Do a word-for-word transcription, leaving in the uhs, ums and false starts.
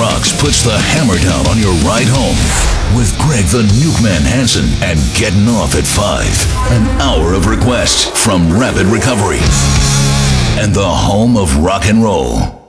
Rocks puts the hammer down on your ride home with Greg the Nukeman Hansen and Getting Off at five. An hour of requests from Rapid Recovery and the home of rock and roll.